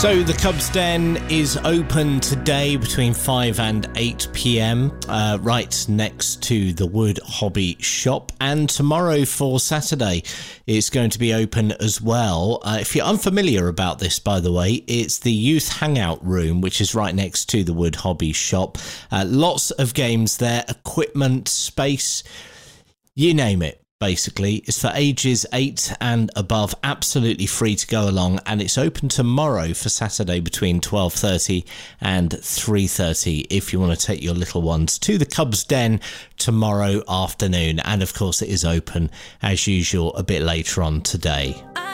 So the Cubs Den is open today between 5 and 8 p.m, right next to the Wood Hobby Shop. And tomorrow for Saturday, it's going to be open as well. If you're unfamiliar about this, by the way, it's the Youth Hangout Room, which is right next to the Wood Hobby Shop. Lots of games there, equipment, space, you name it. Basically, it's for ages 8 and above, absolutely free to go along, and it's open tomorrow for Saturday between 12:30 and 3:30 if you want to take your little ones to the Cubs Den tomorrow afternoon. And of course, it is open as usual a bit later on today.